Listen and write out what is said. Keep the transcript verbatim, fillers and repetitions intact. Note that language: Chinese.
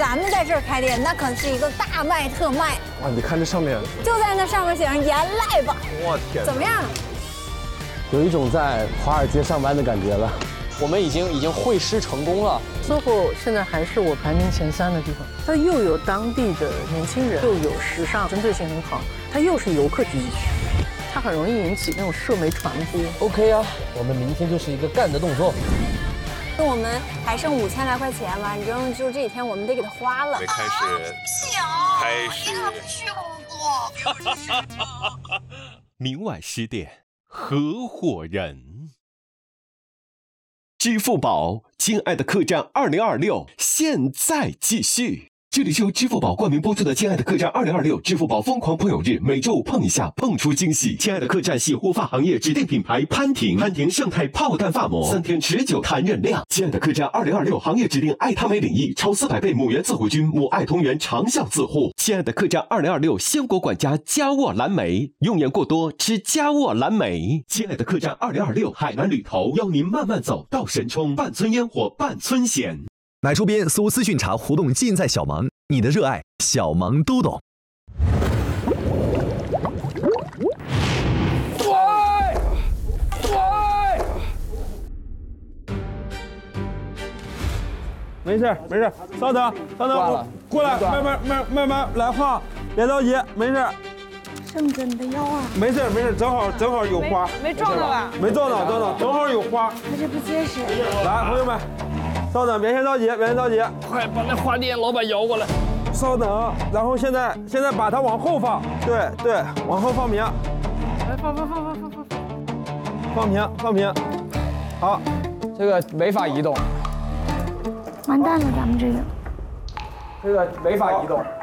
咱们在这儿开店，那可是一个大卖特卖。 哇，你看这上面， 就在那上面写上“盐赖吧”， 我天， 怎么样？ 有一种在华尔街上班的感觉了。 我们已经已经会师成功了。 S O H O 现在还是我排名前三的地方，它又有当地的年轻人，又有时尚，针对性很好，它又是游客聚集区，它很容易引起那种社媒传播。 OK 啊，我们明天就是一个干的动作。 我们还剩五千来块钱吧，你知道，就这几天我们得给它花了。 开始，开始。 明晚十点，合伙人。支付宝，亲爱的客栈二零二六，现在继续。这里是由支付宝冠名播出的《亲爱的客栈二零二六》支付宝疯狂朋友日，每周五碰一下，碰出惊喜。亲爱的客栈系护发行业指定品牌潘婷，潘婷胜肽泡蛋发膜，三天持久弹韧量。亲爱的客栈二零二六行业指定爱他美领益，超四百倍母源自护菌，母爱同源长效自护。亲爱的客栈二零二六鲜果管家佳沃蓝莓，用眼过多吃佳沃蓝莓。亲爱的客栈二零二六海南旅头，邀您慢慢走到神冲，半村烟火半村咸。 买周边搜资讯查活动尽在小芒，你的热爱小芒都懂。 对，对， 没事没事，稍等稍等，我过来，慢慢慢慢慢来画，别着急，没事。 圣子，你的腰啊？ 没事没事，正好正好有花， 没撞到吧？ 没撞到，撞到，正好有花。 它这不结实。 来，朋友们。稍等，别先着急，别先着急， 快把那花店老板摇过来。 稍等，然后现在现在把它往后放，对对，往后放平。 来，放放放放放放， 放平放平。好， 这个没法移动。 完蛋了，咱们这个。 这个没法移动。